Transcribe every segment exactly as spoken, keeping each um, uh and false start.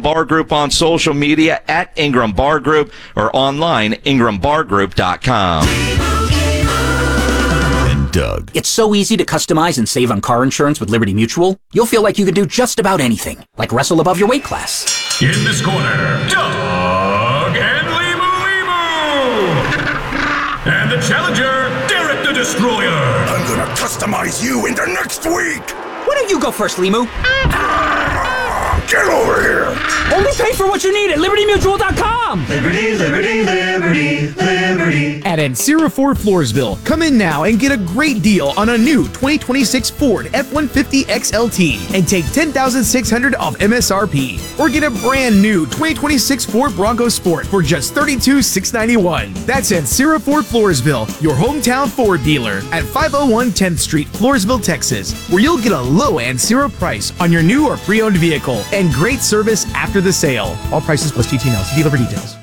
Bar Group on social media at Ingram Bar Group or online ingram bar group dot com. Doug. It's so easy to customize and save on car insurance with Liberty Mutual. You'll feel like you could do just about anything, like wrestle above your weight class. In this corner, Doug and Limu Limu. And the challenger, Derek the Destroyer. I'm gonna customize you into next week. Why don't you go first, Limu? Get over here. Only pay for what you need at liberty mutual dot com. Liberty, Liberty, Liberty, Liberty. At Ancira Ford Floresville, come in now and get a great deal on a new twenty twenty-six Ford F one fifty X L T and take ten thousand six hundred dollars off M S R P. Or get a brand new twenty twenty-six Ford Bronco Sport for just thirty-two thousand six hundred ninety-one dollars. That's Ancira Ford Floresville, your hometown Ford dealer at five oh one tenth Street, Floresville, Texas, where you'll get a low Ancira price on your new or pre-owned vehicle and great service after the sale. All prices plus T T N L. See dealer for details.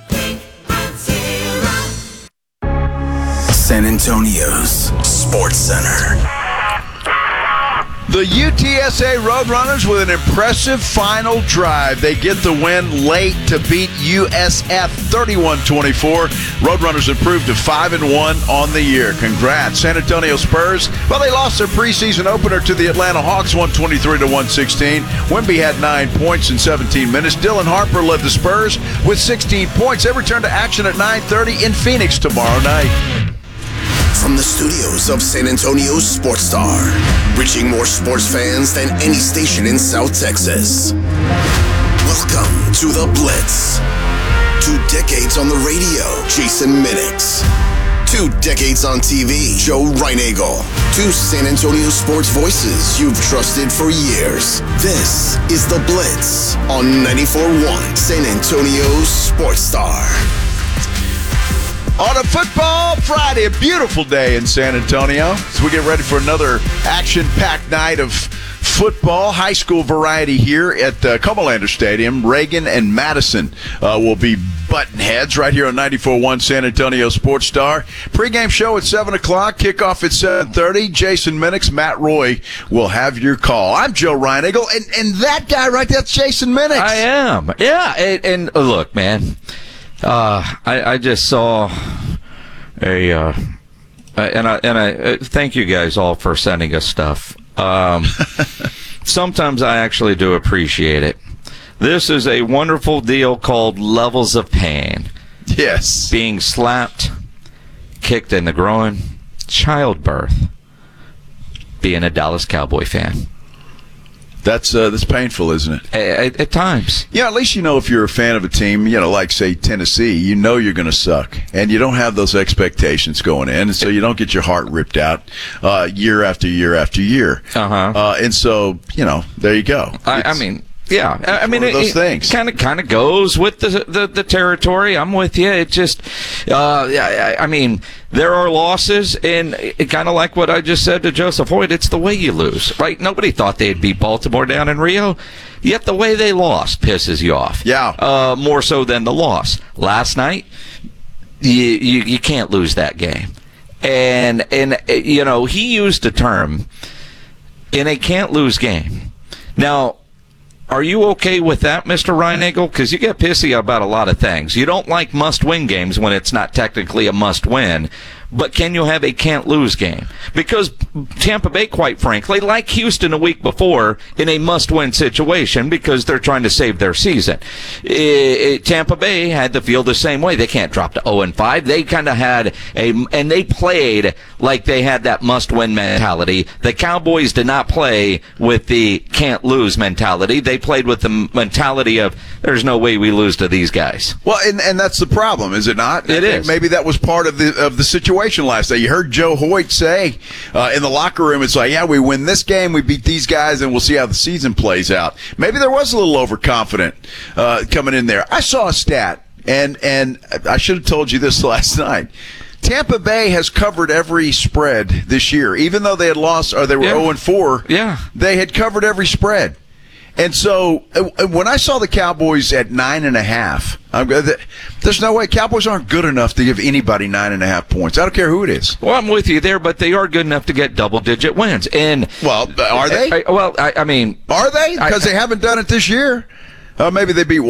San Antonio's Sports Center. The U T S A Roadrunners with an impressive final drive. They get the win late to beat U S F thirty-one twenty-four. Roadrunners improved to five and one on the year. Congrats. San Antonio Spurs, well, they lost their preseason opener to the Atlanta Hawks one twenty-three to one sixteen. Wemby had nine points in seventeen minutes. Dylan Harper led the Spurs with sixteen points. They return to action at nine thirty in Phoenix tomorrow night. From the studios of San Antonio's Sports Star, reaching more sports fans than any station in South Texas. Welcome to The Blitz. Two decades on the radio, Jason Minix. Two decades on T V, Joe Reinagel. Two San Antonio sports voices you've trusted for years. This is The Blitz on ninety-four point one San Antonio's Sports Star. On a football Friday, a beautiful day in San Antonio. So we get ready for another action-packed night of football, high school variety here at uh, Comalander Stadium. Reagan and Madison uh, will be button heads right here on ninety-four point one San Antonio Sports Star. Pre-game show at seven o'clock, kickoff at seven thirty. Jason Minix, Matt Roy will have your call. I'm Joe Reinagel, and, and that guy right there, that's Jason Minix. I am. Yeah, and, and uh, look, man. Uh, I, I just saw a, uh, and I and I uh, thank you guys all for sending us stuff. Um, sometimes I actually do appreciate it. This is a wonderful deal called Levels of Pain. Yes, being slapped, kicked in the groin, childbirth, being a Dallas Cowboy fan. That's uh, that's painful, isn't it? At, at times. Yeah, at least you know if you're a fan of a team, you know, like, say, Tennessee, you know you're going to suck. And you don't have those expectations going in, and so you don't get your heart ripped out uh, year after year after year. Uh-huh. Uh, and so, you know, there you go. I, I mean... Yeah, I mean, one of those it, things kind of kind of goes with the, the the territory. I'm with you. It just, uh, I, I mean, there are losses, and it, kind of like what I just said to Joseph Hoyt. It's the way you lose, right? Nobody thought they'd beat Baltimore down in Rio, yet the way they lost pisses you off. Yeah, uh, more so than the loss last night. You you, you can't lose that game, and and you know he used a term in a can't lose game. Now, are you okay with that, Mister Reinagel? Because you get pissy about a lot of things. You don't like must-win games when it's not technically a must-win. But can you have a can't-lose game? Because Tampa Bay, quite frankly, like Houston a week before, in a must-win situation because they're trying to save their season. It, it, Tampa Bay had to feel the same way. They can't drop to oh and five. They kind of had a, and they played like they had that must-win mentality. The Cowboys did not play with the can't-lose mentality. They played with the mentality of, there's no way we lose to these guys. Well, and, and that's the problem, is it not? It I think is. Maybe that was part of the of the situation last night. You heard Joe Hoyt say uh, in the locker room, it's like, yeah, we win this game, we beat these guys, and we'll see how the season plays out. Maybe there was a little overconfident uh, coming in there. I saw a stat, and, and I should have told you this last night. Tampa Bay has covered every spread this year. Even though they had lost, or they were yeah. oh and four, yeah. they had covered every spread. And so uh, when I saw the Cowboys at nine and a half, I'm, there's no way. Cowboys aren't good enough to give anybody nine and a half points. I don't care who it is. Well, I'm with you there, but they are good enough to get double-digit wins. And well, are they? I, I, well, I, I mean, are they? Because they haven't done it this year. Uh, maybe they beat